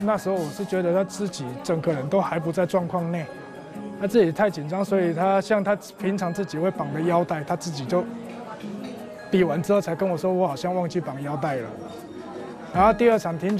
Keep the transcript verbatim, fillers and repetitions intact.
那时候我是觉得他自己整个人都还不在状况内，他自己太紧张，所以他像他平常自己会绑的腰带，他自己就比完之后才跟我说，我好像忘记绑腰带了。然后第二场停。